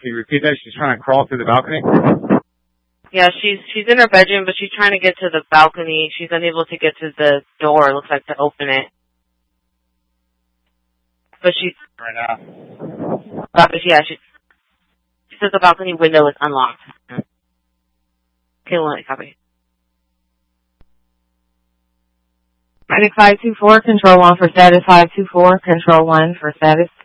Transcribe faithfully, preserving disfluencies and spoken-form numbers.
Can you repeat that? She's trying to crawl through the balcony? Yeah, she's she's in her bedroom, but she's trying to get to the balcony. She's unable to get to the door, it looks like, to open it. But she's... Right now. Uh, yeah, she, she says the balcony window is unlocked. Okay, well, copy. Medic five two four, control one for status five two four, control one for status.